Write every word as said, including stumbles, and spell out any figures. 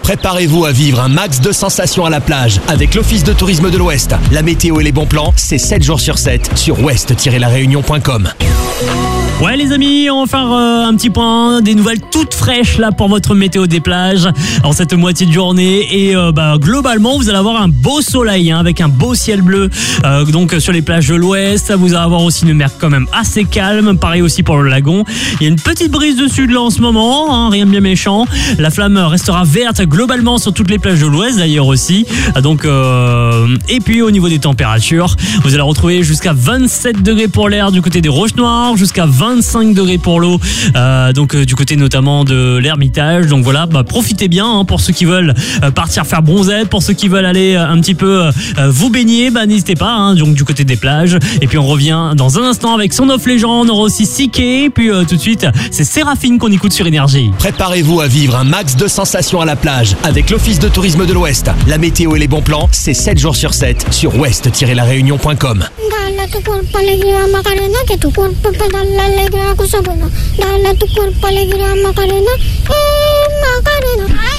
Préparez-vous à vivre un max de sensations à la plage avec l'Office de tourisme de l'Ouest. La météo et les bons plans, c'est sept jours sur sept sur ouest tiret la réunion point com. Ouais les amis, on va faire euh, un petit point, des nouvelles toutes fraîches là pour votre météo des plages en cette moitié de journée et euh, bah, globalement vous allez avoir un beau soleil hein, avec un beau ciel bleu euh, donc sur les plages de l'Ouest. Vous allez avoir aussi une mer quand même assez calme, pareil aussi pour le lagon. Il y a une petite brise de sud là en ce moment, hein, rien de bien méchant. La flamme restera verte globalement sur toutes les plages de l'Ouest d'ailleurs aussi. Donc euh, et puis au niveau des températures, vous allez retrouver jusqu'à vingt-sept degrés pour l'air du côté des Roches Noires, jusqu'à vingt-cinq degrés pour l'eau, euh, donc euh, du côté notamment de l'Ermitage. Donc voilà, bah, profitez bien hein, pour ceux qui veulent euh, partir faire bronzette, pour ceux qui veulent aller euh, un petit peu euh, vous baigner, bah, n'hésitez pas, hein, donc du côté des plages. Et puis on revient dans un instant avec Son of Legend, on aura aussi Siké, puis euh, tout de suite c'est Séraphine qu'on écoute sur Énergie. Préparez-vous à vivre un max de sensations à la plage avec l'Office de tourisme de l'Ouest. La météo et les bons plans, c'est sept jours sur sept sur ouest tiret la réunion point com. Dala tu cuerpo alegría Macarena, que tu cuerpo para dar la alegría cosa buena. Dala tu cuerpo alegría Macarena, eh Macarena.